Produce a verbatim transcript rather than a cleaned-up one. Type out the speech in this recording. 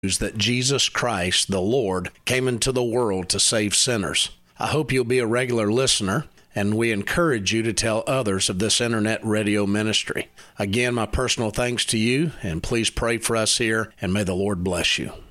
that Jesus Christ, the Lord, came into the world to save sinners. I hope you'll be a regular listener, and we encourage you to tell others of this internet radio ministry. Again, my personal thanks to you, and please pray for us here, and may the Lord bless you.